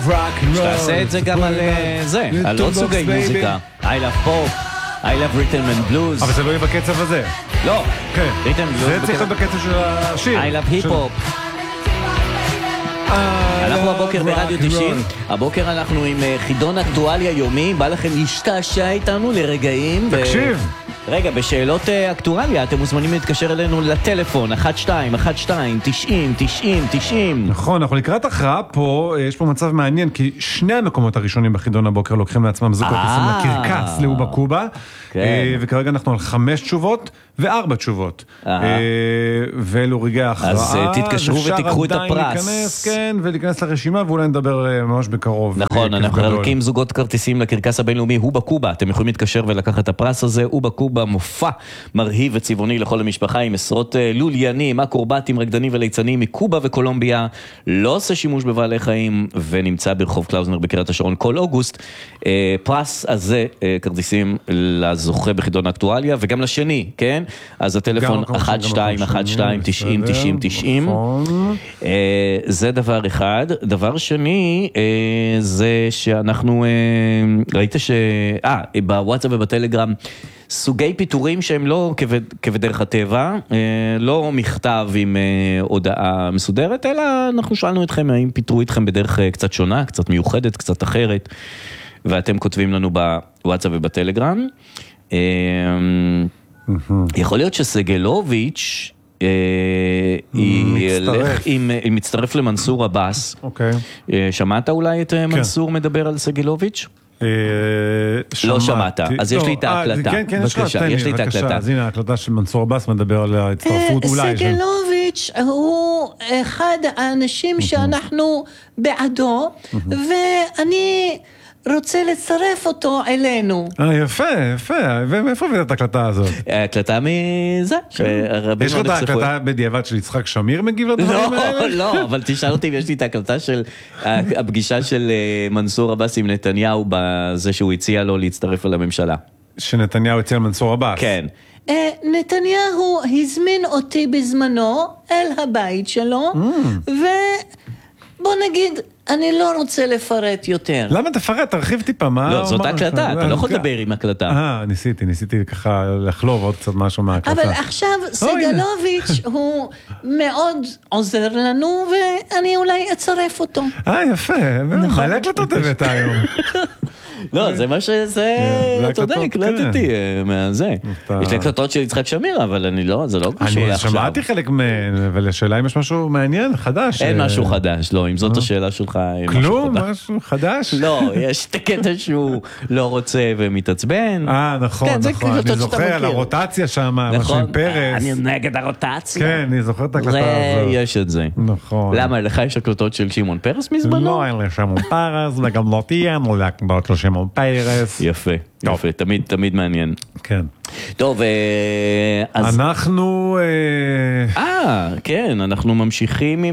love rock and roll. שתעשה את זה גם על זה, על עוד סוגי מוזיקה. I love pop, I love rhythm and blues. אבל זה לא יהיה בקצב הזה. לא, כן. rhythm and blues. זה צריך להיות בקצב של השיר. I love hip hop. אנחנו הבוקר ברדיו 90, הבוקר אנחנו עם חידון אקטואליה יומי, בא לכם להשתעשע איתנו לרגעים. תקשיב. רגע, בשאלות אקטואליה אתם מוזמנים להתקשר אלינו לטלפון 1212-90-90-90. נכון, אנחנו לקראת הכרעה פה, יש פה מצב מעניין, כי שני המקומות הראשונים בחידון הבוקר לוקחים לעצמם זוג כרטיסים לקרקס לאובה קובה, וכרגע אנחנו על 5 תשובות ו4 תשובות. ואלו רגעי ההכרעה. אז תתקשרו ותיקחו את הפרס. אפשר עדיין להיכנס, כן, ולהיכנס לרשימה, ואולי נדבר ממש בקרוב. נכון, אנחנו חלקים זוגות כרטיסים לקרקס הבינלאומי אובה קובה. אתם יכולים להתקשר ולקחת את הפרס הזה. אובה קובה מופע מרהיב וצבעוני לכל המשפחה, עם עשרות לוליינים, אקרובטים, רקדנים וליצנים מקובה וקולומביה. לא עושה שימוש בבעלי חיים, ונמצא ברחוב קלאוזנר בקריית השרון כל אוגוסט. פרס הזה, כרטיסים לזוכה בחידון האקטואליה, וגם לשני, כן? אז הטלפון 1212-90-90-90. זה דבר אחד. דבר שני, זה שאנחנו, ראית בוואטסאפ ובטלגרם, סוגי פיתורים שהם לא כבדרך הטבע, לא מכתב עם הודעה מסודרת, אלא אנחנו שאלנו אתכם האם פיתרו אתכם בדרך קצת שונה, קצת מיוחדת, קצת אחרת, ואתם כותבים לנו בוואטסאפ ובטלגרם. יכול להיות שסגלוביץ' מצטרף למנסור עבאס. שמעת אולי את מנסור מדבר על סגלוביץ'? לא שמעת, אז יש לי את ההקלטה. בבקשה, יש לי את ההקלטה. אז הנה ההקלטה של מנסור עבאס מדבר על ההצטרפות אולי. סגלוביץ' הוא אחד האנשים שאנחנו בעדו, ואני רוצה לצרף אותו אלינו. יפה, יפה. ומאיפה הבאת את ההקלטה הזאת? ההקלטה מזה. יש לך את ההקלטה בדיעבד של יצחק שמיר מגיב לדברים האלה? לא, אבל תשאל אותי אם יש לי את ההקלטה של הפגישה של מנסור עבאס עם נתניהו, בזה שהוא הציע לו להצטרף על הממשלה. שנתניהו הציע למנסור עבאס? כן. נתניהו הזמין אותי בזמנו אל הבית שלו, ובוא נגיד, אני לא רוצה לפרט יותר. למה תפרט? תרחיב טיפה. לא, זאת הקלטה, אתה לא יכול לדבר עם הקלטה. ניסיתי ככה לחלוב עוד קצת משהו מהקלטה. אבל עכשיו סגלוביץ' הוא מאוד עוזר לנו, ואני אולי אצרף אותו. יפה, מלא הקלטות הבאת היום. לא, זה מה שזה, אתה יודע, הקלטתי מהזה. יש לי הקלטות של יצחק שמיר, אבל אני לא, זה לא קשור לעכשיו. אני שמעתי חלק מהן, אבל השאלה אם יש משהו מעניין, חדש. אין משהו חדש, לא, אם זאת השאלה שלך, אין משהו חדש. כלום, משהו חדש? לא, יש את הקטע שהוא לא רוצה ומתעצבן. נכון, נכון, אני זוכר על הרוטציה שם, משהו עם פרס. אני נגד הרוטציה. כן, אני זוכר את ההקלטה הזאת. יש את זה. נכון. למה, לך יש הקלטות של שמעון פרס מזמנו? לא, אין לי שמעון פרס, וגם לא תהיה להקלטות של שמעון פרס. יפה, יפה, תמיד מעניין. כן. טוב, אנחנו... כן, אנחנו ממשיכים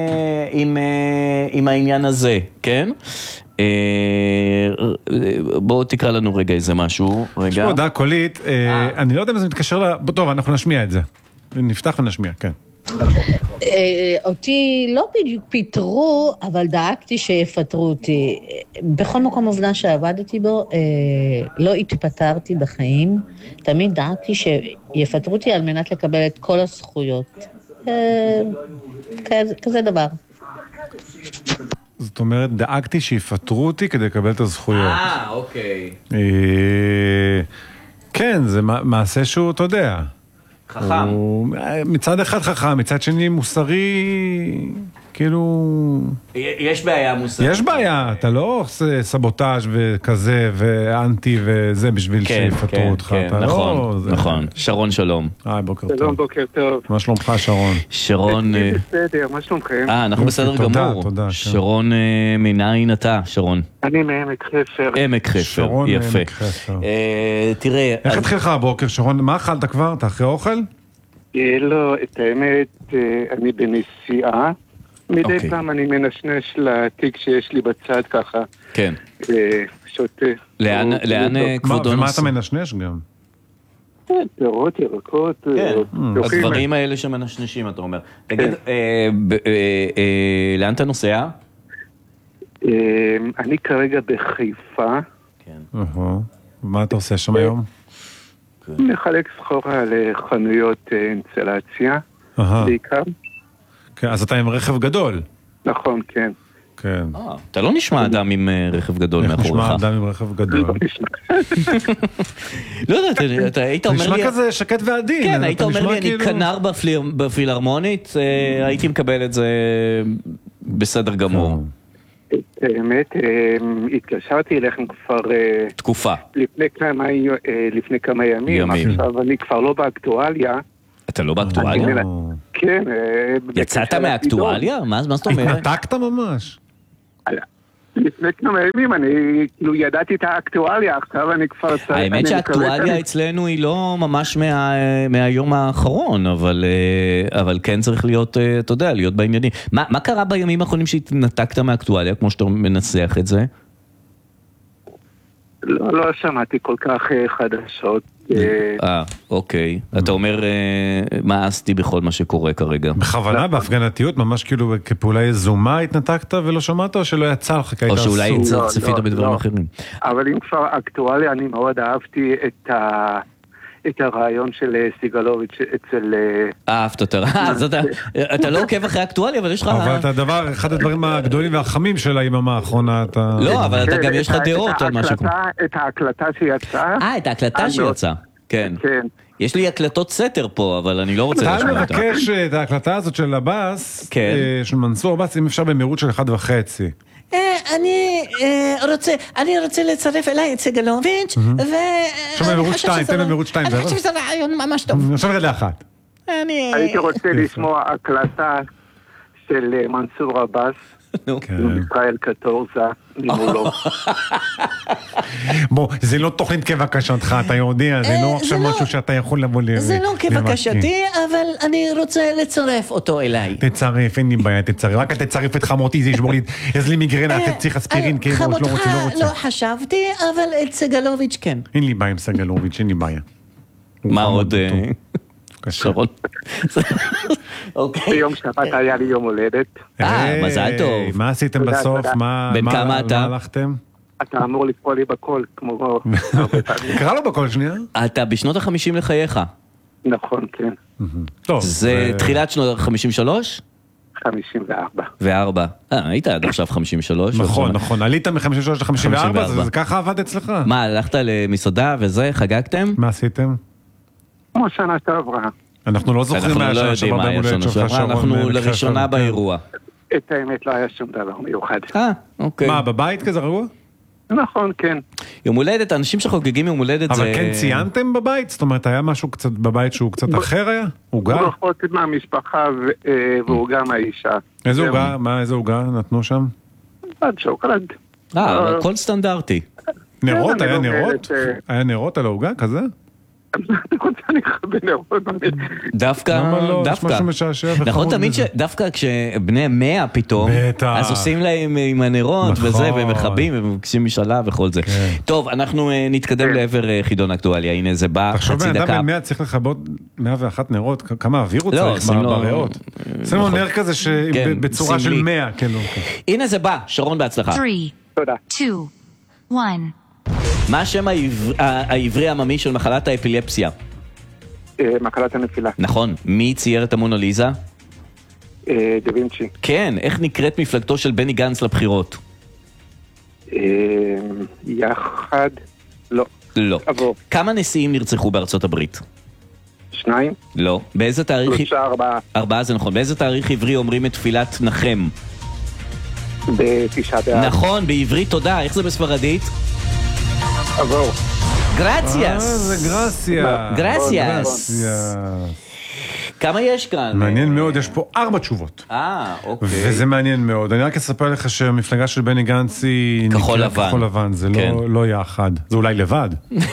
עם העניין הזה, כן? בואו תקרא לנו רגע איזה משהו. יש פה הודעה קולית, אני לא יודע אם זה מתקשר טוב, אנחנו נשמיע את זה. נפתח ונשמיע, כן. אותי לא בדיוק פיטרו, אבל דאגתי שיפטרו אותי. בכל מקום עובדה שעבדתי בו, לא התפטרתי בחיים. תמיד דאגתי שיפטרו אותי על מנת לקבל את כל הזכויות. כזה דבר. זאת אומרת, דאגתי שיפטרו אותי כדי לקבל את הזכויות. אוקיי. כן, זה מעשה שהוא, אתה יודע. חכם. מצד אחד חכם, מצד שני מוסרי, כאילו... יש בעיה מוסרית. יש בעיה, אתה לא עושה סבוטאז' וכזה ואנטי וזה בשביל שיפטרו אותך. נכון. שרון, שלום. בוקר טוב. שלום, בוקר טוב. מה שלומך, שרון? שרון... בסדר, מה שלומכם? אנחנו בסדר גמור. תודה. שרון, מניין אתה, שרון? אני מעמק חפר. עמק חפר, שרון יפה. מעמק חפר. תראה... איך התחיל לך הבוקר, שרון? מה אכלת כבר? אתה אחרי אוכל? לא, את האמת, אני בנסיעה. מדי פעם אני מנשנש לתיק שיש לי בצד ככה. כן. שותה. לאן כבודו ומה אתה מנשנש גם? פירות, ירקות. הדברים האלה שמנשנשים, אתה אומר. תגיד, לאן אתה נוסע? אני כרגע בחיפה. מה אתה עושה שם היום? מחלק סחורה לחנויות אינסטלציה, בעיקר. כן, אז אתה עם רכב גדול. נכון, כן. כן. אתה לא נשמע אדם עם רכב גדול מאחוריך. איך נשמע אדם עם רכב גדול? לא יודע, אתה היית אומר לי... נשמע כזה שקט ועדין. כן, היית אומר לי, אני כנר בפילהרמונית, הייתי מקבל את זה בסדר גמור. באמת, התקשרתי אליכם כבר... תקופה. לפני כמה ימים. עכשיו אני כבר לא באקטואליה. אתה לא באקטואליה? כן. יצאת מהאקטואליה? מה זאת אומרת? התנתקת ממש? לפני כמה ימים אני כאילו ידעתי את האקטואליה, עכשיו אני כבר... האמת שהאקטואליה אצלנו היא לא ממש מהיום האחרון, אבל כן צריך להיות, אתה יודע, להיות בעניינים. מה קרה בימים האחרונים שהתנתקת מהאקטואליה, כמו שאתה מנסח את זה? לא שמעתי כל כך חדשות. אוקיי. אתה אומר, מה עשיתי בכל מה שקורה כרגע? בכוונה, בהפגנתיות, ממש כאילו כפעולה יזומה התנתקת ולא שמעת, או שלא יצא לך? או שאולי צפית בדברים אחרים. אבל אם כבר אקטואליה, אני מאוד אהבתי את הרעיון של סיגלוביץ' אצל... אהבת אותה. אתה לא עוקב אחרי אקטואליה, אבל יש לך... אבל אתה אחד הדברים הגדולים והחמים של היממה האחרונה, אתה... לא, אבל אתה גם יש לך דעות על משהו. את ההקלטה שיצאה. את ההקלטה שיצאה. כן. יש לי הקלטות סתר פה, אבל אני לא רוצה לשמוע אותה. אתה מבקש את ההקלטה הזאת של הבאס, של מנסור עבאס, אם אפשר במהירות של 1.5. אני רוצה לצרף אליי את סגלוביץ' עכשיו במהירות 2, תן במהרות 2. אני חושב שזה רעיון ממש טוב. עכשיו רד לאחת. הייתי רוצה לשמוע הקלטה של מנסור עבאס, ישראל קטורזה, נימולו. בוא, זה לא תוכנית כבקשתך, אתה יודע, זה לא עכשיו משהו שאתה יכול לבוא לראות. זה לא כבקשתי, אבל אני רוצה לצרף אותו אליי. תצרף, אין לי בעיה, תצרף. רק תצרף את חמותי, זה ישבור לי, יש לי מיגרנה, אתה צריך אספירין, כן, לא רוצה. חמותך לא חשבתי, אבל את סגלוביץ' כן. אין לי בעיה עם סגלוביץ', אין לי בעיה. מה עוד? שרון. ביום שבת היה לי יום הולדת. מזל טוב. מה עשיתם בסוף? בין כמה אתה? מה הלכתם? אתה אמור לקרוא לי בכל, כמו... קרא לו בכל שנייה? אתה בשנות ה-50 לחייך. נכון, כן. זה תחילת שנות ה-53? 54. היית עד עכשיו 53. נכון. עלית מ-53 ל-54, זה ככה עבד אצלך. מה, הלכת למסעדה וזה, חגגתם? מה עשיתם? כמו שנה שעברה. אנחנו לא זוכרים אנחנו לא יודעים מה היה שנה שעברה, אנחנו לראשונה באירוע. את האמת לא היה שום דבר מיוחד. אוקיי. מה, בבית כזה רגוע? נכון, כן. יום הולדת, אנשים שחוגגים יום הולדת זה... אבל כן ציינתם בבית? זאת אומרת, היה משהו קצת בבית שהוא קצת אחר היה? עוגה? ברכות מהמשפחה ועוגה מהאישה. איזה עוגה? איזה עוגה נתנו שם? שוקולד. הכל סטנדרטי. נרות? היה נרות? היה נרות על העוגה כזה? אתה רוצה אני אכבה נרות? דווקא, נכון תמיד שדווקא כשבני 100 פתאום, אז עושים להם עם הנרות וזה, והם מחבים ומבקשים משאלה וכל זה. טוב, אנחנו נתקדם לעבר חידון אקטואליה, הנה זה בא חצי דקה. תחשוב, בן 100 צריך לכבות 101 נרות, כמה אוויר הוא צריך בריאות. עושים לו נר כזה בצורה של 100. הנה זה בא, שרון בהצלחה. 3, 2, 1 מה השם העברי העממי של מחלת האפילפסיה? מחלת הנפילה. נכון. מי צייר את המונליזה? דה וינצ'י. כן. איך נקראת מפלגתו של בני גנץ לבחירות? יחד? לא. לא. כמה נשיאים נרצחו בארצות הברית? 2? לא. באיזה תאריך... 3, 4. 4 זה נכון. באיזה תאריך עברי אומרים את תפילת נחם? ב9 באב. נכון, בעברית תודה. איך זה בספרדית? עבור. גרציאס. זה גרציה. גרציאס. כמה יש כאן? מעניין מאוד, יש פה 4 תשובות. אוקיי. וזה מעניין מאוד. אני רק אספר לך שהמפלגה של בני גנץ היא... כחול לבן. כחול לבן, זה לא יחד. זה אולי לבד.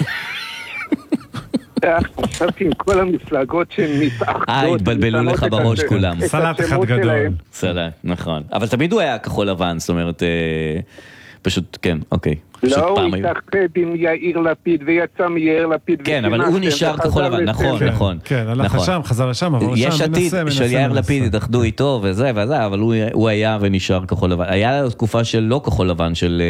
חשבתי עם כל המפלגות שמתאחדות. התבלבלו לך בראש כולם. סלט אחד גדול. סלט, נכון. אבל תמיד הוא היה כחול לבן, זאת אומרת... פשוט, כן, אוקיי. לא, הוא התאחד עם יאיר לפיד ויצא מיאיר לפיד. כן, אבל הוא נשאר כחול לבן, נכון, נכון. כן, הלך לשם, חזר לשם, אבל יש עתיד של יאיר לפיד התאחדו איתו וזה וזה, אבל הוא היה ונשאר כחול לבן. היה לו תקופה של לא כחול לבן, של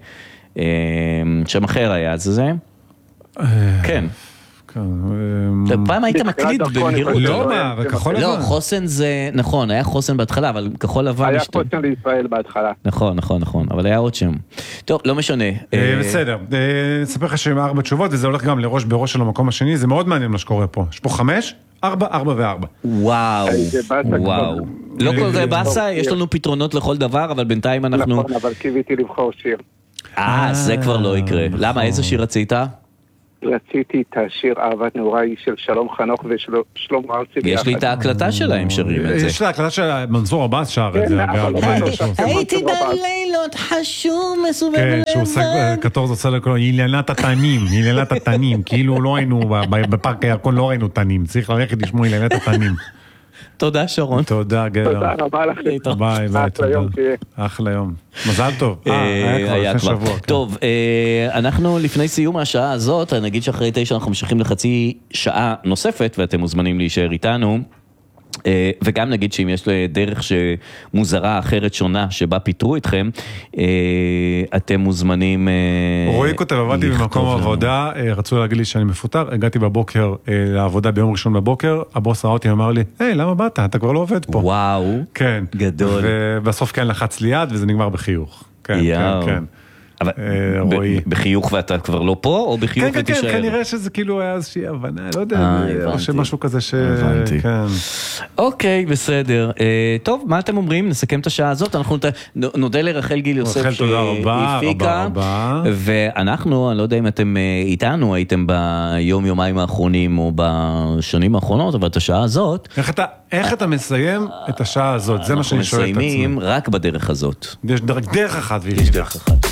שם אחר היה, זה? כן. פעם היית מקליד במהירות. לא, מה, וכחול לבן. לא, חוסן זה, נכון, היה חוסן בהתחלה, אבל כחול לבן... היה חוסן לישראל בהתחלה. נכון, נכון, נכון, אבל היה עוד שם. טוב, לא משנה. בסדר, נספר לך שעם 4 תשובות, וזה הולך גם לראש בראש של המקום השני, זה מאוד מעניין מה שקורה פה. יש פה 5, 4, 4 ו4. וואו, וואו. לא כל זה באסה, יש לנו פתרונות לכל דבר, אבל בינתיים אנחנו... נכון, אבל קיוויתי לבחור שיר. זה כבר לא יקרה. למה, איזה שיר רצית? רציתי את השיר אהבת נעוריי של שלום חנוך ושלום ארצי. יש לי את ההקלטה שלהם שרים את זה. יש לה הקלטה של מנסור עבאס שר את זה. הייתי בלילות חשום מסובב לבן. כן, שהוא עושה, קטורז עושה לכולו, עילנת התנים, עילנת התנים, כאילו לא היינו, בפארק הירקון לא ראינו תנים, צריך ללכת לשמוע עילנת התנים. תודה שרון. תודה גבר. תודה רבה לכם. ביי ביי, תודה. אחלה יום. מזל טוב. היה כבר שבוע. טוב, אנחנו לפני סיום השעה הזאת, נגיד שאחרי 9 אנחנו משכים לחצי שעה נוספת, ואתם מוזמנים להישאר איתנו. וגם נגיד שאם יש דרך שמוזרה אחרת שונה שבה פיתרו אתכם, אתם מוזמנים רועי כותב, עבדתי במקום עבודה, רצו להגיד לי שאני מפוטר, הגעתי בבוקר לעבודה ביום ראשון בבוקר, הבוס ראה אותי ואמר לי, היי, למה באת? אתה כבר לא עובד פה. וואו, כן. גדול. ובסוף כן לחץ לי יד וזה נגמר בחיוך. כן, כן, כן. אבל בחיוך ואתה כבר לא פה, או בחיוך ותישאר? כן, כנראה שזה כאילו היה איזושהי הבנה, לא יודע, או שמשהו כזה ש... הבנתי. אוקיי, בסדר. טוב, מה אתם אומרים? נסכם את השעה הזאת, אנחנו נודה לרחל גיל יוסף שהפיקה, ואנחנו, אני לא יודע אם אתם איתנו, הייתם ביום יומיים האחרונים, או בשנים האחרונות, אבל את השעה הזאת... איך אתה מסיים את השעה הזאת? זה מה שאני שואל את עצמי. אנחנו מסיימים רק בדרך הזאת. יש דרך אחת. יש דרך אחת.